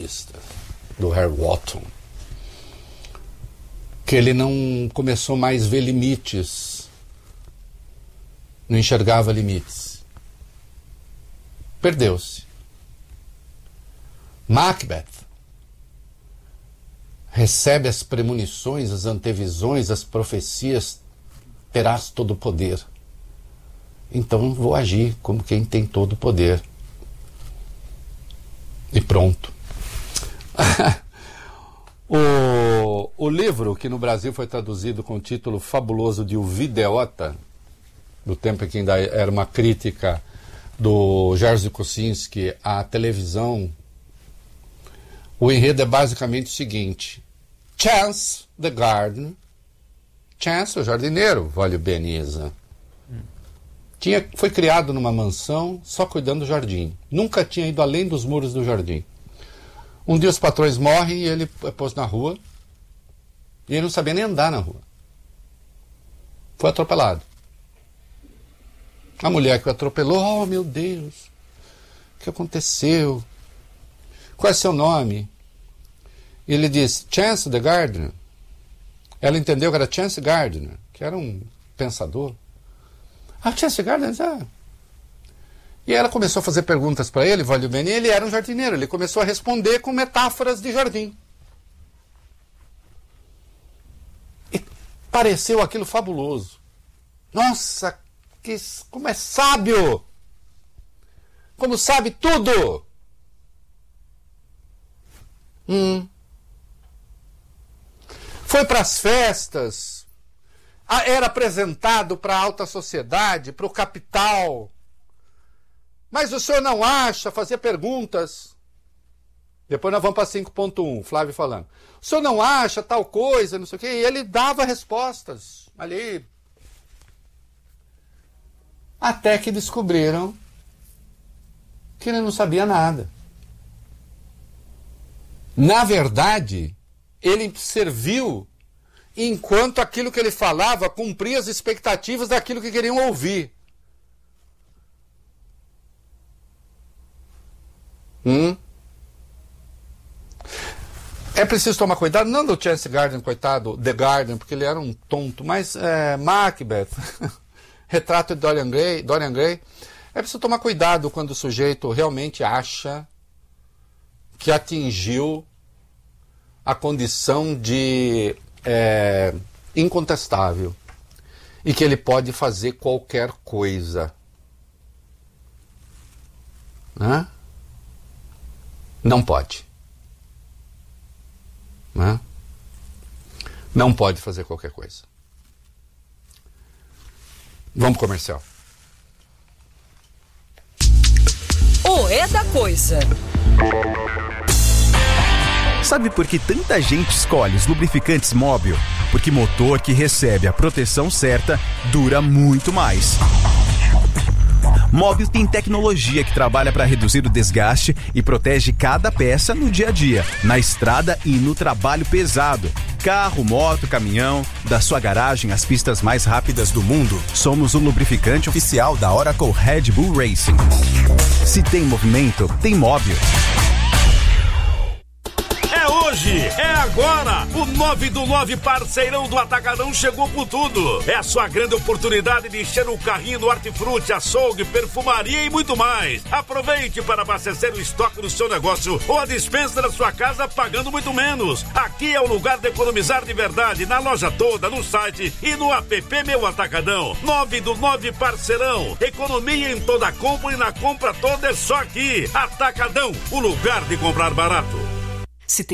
cientista, do Herr Watson, que ele não começou mais a ver limites, não enxergava limites. Perdeu-se. Macbeth recebe as premonições, as antevisões, as profecias, terás todo o poder. Então vou agir como quem tem todo o poder. E pronto. O livro, que no Brasil foi traduzido com o título fabuloso de O Videota, do tempo em que ainda era uma crítica do Jerzy Kosinski à televisão, o enredo é basicamente o seguinte: Chance the Gardener, Chance, o jardineiro, vale Beniza, foi criado numa mansão só cuidando do jardim. Nunca tinha ido além dos muros do jardim. Um dia os patrões morrem e ele é posto na rua. E ele não sabia nem andar na rua. Foi atropelado. A mulher que o atropelou, oh meu Deus, o que aconteceu? Qual é seu nome? Ele disse, Chance the Gardener. Ela entendeu que era Chance Gardner, que era um pensador. Ah, Chance Gardner, ah. E ela começou a fazer perguntas para ele, valeu bem, e ele era um jardineiro. Ele começou a responder com metáforas de jardim. E pareceu aquilo fabuloso. Nossa, como é sábio! Como sabe tudo! Foi para as festas, era apresentado para a alta sociedade, para o capital. Mas o senhor não acha, fazia perguntas. Depois nós vamos para 5.1, Flávio falando. O senhor não acha tal coisa, não sei o quê, e ele dava respostas ali. Até que descobriram que ele não sabia nada. Na verdade, ele serviu enquanto aquilo que ele falava cumpria as expectativas daquilo que queriam ouvir. É preciso tomar cuidado, não do Chance Gardner, coitado, The Garden, porque ele era um tonto, mas Macbeth, retrato de Dorian Gray, é preciso tomar cuidado quando o sujeito realmente acha que atingiu a condição de incontestável e que ele pode fazer qualquer coisa. Não pode. Não pode fazer qualquer coisa. Vamos pro comercial. O É da Coisa. Sabe por que tanta gente escolhe os lubrificantes Móbil? Porque motor que recebe a proteção certa dura muito mais. Móbil tem tecnologia que trabalha para reduzir o desgaste e protege cada peça no dia a dia, na estrada e no trabalho pesado. Carro, moto, caminhão, da sua garagem às pistas mais rápidas do mundo, somos o lubrificante oficial da Oracle Red Bull Racing. Se tem movimento, tem Móbil. Hoje, é agora, o 9 do 9 parceirão do Atacadão chegou com tudo. É a sua grande oportunidade de encher o carrinho do hortifruti, açougue, perfumaria e muito mais. Aproveite para abastecer o estoque do seu negócio ou a despensa da sua casa pagando muito menos. Aqui é o lugar de economizar de verdade, na loja toda, no site e no app Meu Atacadão. 9 do 9 parceirão. Economia em toda a compra e na compra toda é só aqui. Atacadão, o lugar de comprar barato.